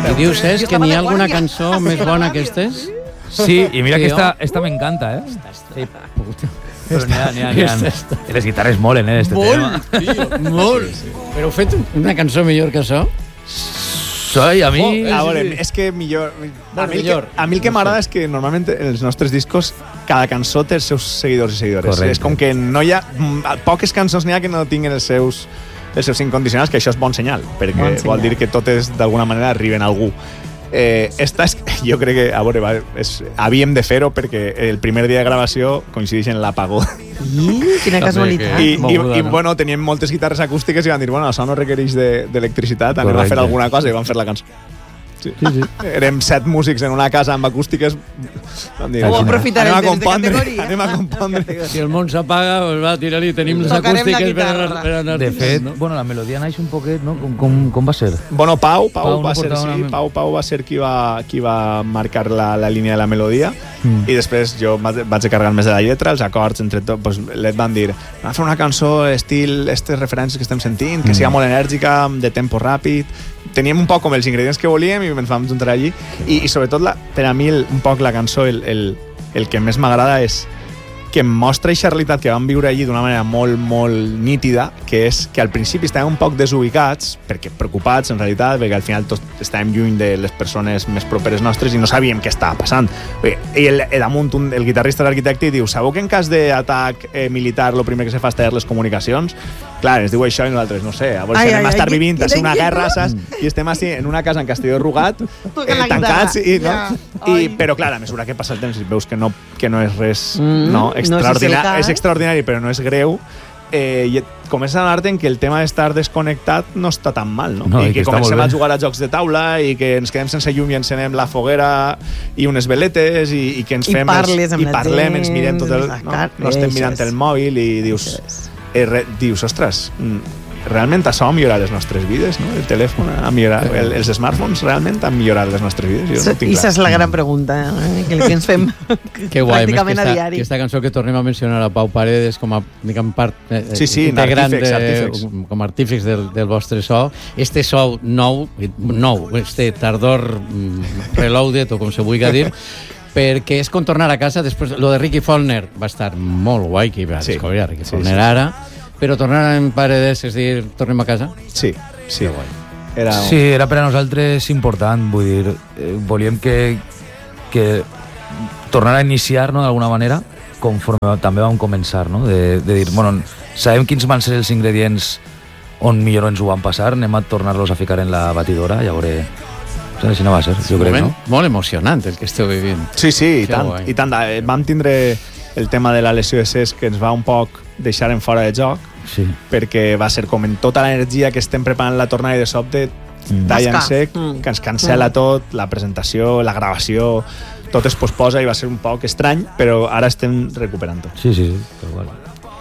I dius, és que n'hi ha alguna cançó més bona que estes? Sí, i mira que esta m'encanta, Sí, però n'hi ha. I les guitarres molen, d'este tema. Molt. Però heu fet una cançó millor que això? A mi... A veure, és que millor... A mi el que m'agrada és que normalment els nostres discos cada cançó té els seus seguidors i seguidores. Correcte. És com que no hi ha... Poques cançons n'hi ha que no tinguin els seus incondicionals, que això és bon senyal, perquè vol dir que totes d'alguna manera arriben a algú. Esta és, jo crec que, a veure, havíem de fer-ho perquè el primer dia de gravació coincideix en l'apagó. Quina casualitat. I bueno, teníem moltes guitarres acústiques i van dir, bueno, això no requereix d'electricitat, anem a fer alguna cosa, i van fer la cançó. Sí. Érem 7 músics en una casa amb acústiques. Aprofitarem anem a compondre. Si el món s'apaga, va, tira-li, tenim les acústiques per anar... De fet, bueno, la melodia naix un poquet, no? Com va ser? Bueno, Pau va ser qui va marcar la línia de la melodia i després jo vaig carregar més de la lletra, els acords, entre tot, doncs, et van dir, anem a fer una cançó estil, aquestes referències que estem sentint, que sigui molt enèrgica, de tempo ràpid. Teníem un poc com els ingredients que volíem i ens vam juntar allí i sobretot per a mi un poc la cançó el que més m'agrada és que em mostra aquesta realitat que vam viure allí d'una manera molt, molt nítida, que és que al principi estàvem un poc desubicats, perquè preocupats en realitat, perquè al final tots estàvem lluny de les persones més properes nostres i no sabíem què estava passant. I damunt el guitarrista de l'arquitecte diu, sabeu que en cas d'atac militar el primer que se fa és tallar les comunicacions? Clar, ens diu això i nosaltres, no sé, a veure si anem a estar vivint a una guerra, saps? I estem així en una casa en Castelló Rugat, tancats, però clar, a mesura que passa el temps i veus que no és res és extraordinari, però no és greu, i comences a donar-te que el tema d'estar desconnectat no està tan mal, no? I que comencem a jugar a jocs de taula i que ens quedem sense llum i encenem la foguera i unes veletes i que ens fem... I parlem, ens mirem tot el... No estem mirant el mòbil i dius, ostres, realment això ha millorat les nostres vides, no? El telèfon ha millorat, els smartphones realment han millorat les nostres vides. I és la gran pregunta, que ens fem pràcticament a diari. Aquesta cançó que tornem a mencionar a Pau Paredes com a part integrant com a artífex del vostre so. Este so nou, este tardor reloaded, o com se vulgui dir, perquè és com tornar a casa després... Lo de Ricky Faulkner va estar molt guai, que va descobrir a Ricky Faulkner ara, però tornar en Paredes, és dir, tornem a casa? Sí. Era per a nosaltres important, vull dir, volíem que tornar a iniciar, no, d'alguna manera, conforme també vam començar, no? De dir, bueno, sabem quins van ser els ingredients on millor ens ho van passar, anem a tornar-los a ficar en la batidora, i a veure... Si no va ser, jo crec, no? Molt emocionant el que esteu vivint. Sí, i tant. Vam tindre el tema de la lesió de Cesc que ens va un poc deixar en fora de joc, perquè va ser com en tota l'energia que estem preparant la tornada i de sobte talla en sec, que ens cancela tot, la presentació, la gravació, tot es posposa i va ser un poc estrany, però ara estem recuperant-ho. Sí, tal qual.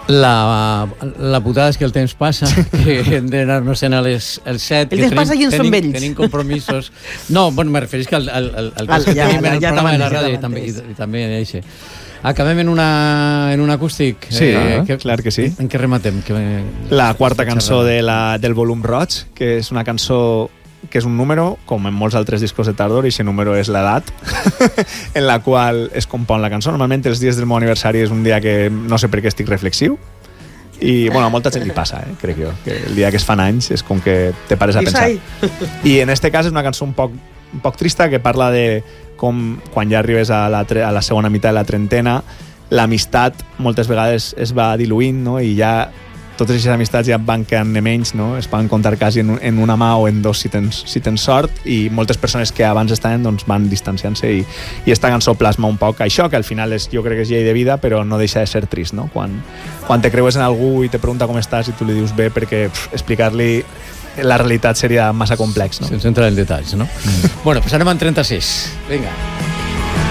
La putada és que el temps passa, que hem d'anar-nos-en a les 7. El temps passa i ens fem vells. Tenim compromisos. No, bueno, me refereix que el temps que tenim en el programa de la ràdio i també en eixe. Acabem en un acústic. Sí, clar que sí. En què rematem? La quarta cançó del volum roig, que és una cançó que és un número, com en molts altres discos de tardor, i aquest número és l'edat, en la qual es compon la cançó. Normalment els dies del meu aniversari és un dia que no sé per què estic reflexiu, i bueno, a molta gent li passa, crec jo, que el dia que es fan anys és com que te pares a pensar. I en este cas és una cançó un poc trista, que parla de com quan ja arribes a la segona meitat de la trentena, l'amistat moltes vegades es va diluint, no? I ja totes aquestes amistats ja van quedant menys, no? Es poden comptar quasi en una mà o en dos si tens sort, i moltes persones que abans estaven doncs, van distanciant-se, i esta cançó plasma un poc això, que al final jo crec que és llei de vida, però no deixa de ser trist, no? Quan te creues en algú i te pregunta com estàs i tu li dius bé, perquè explicar-li la realitat seria massa complex, no? Sense entrar en detalls, no? Bueno, pues anem en 36. Vinga.